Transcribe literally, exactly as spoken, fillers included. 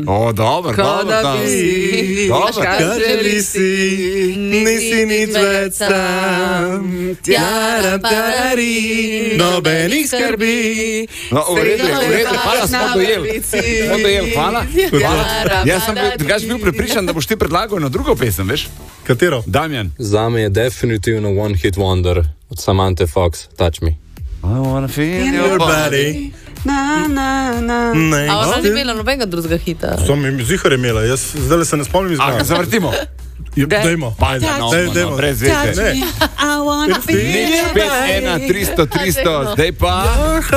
O, dobro, Ko da dobro. bi si, Dobro. kar želi si, nisi nič več sam. Tjara, tarari, nobenih skrbi. No, v redu, v redu, hvala, smo dojeli. Smo dojeli, hvala. hvala. Jaz sem bil, drugač bil prepričan, da boš ti predlagal eno drugo pesem, veš? Katero? Damjan. Zame je definitivno One Hit Wonder od Samanthe Fox, Touch Me. I wanna feel Your your body. body. Na, na, na. Ne. A ona ni imela nobenega drugega hita. Som jim zihar imela, jaz zdaj se ne spomnim A, ga izgleda. zavrtimo. Dajmo. Ajde, no, Daj, no, dajmo. no, brez veze. Ne. I wanna feel Nič, your pet, body. ena, tristo, tristo, zdaj pa...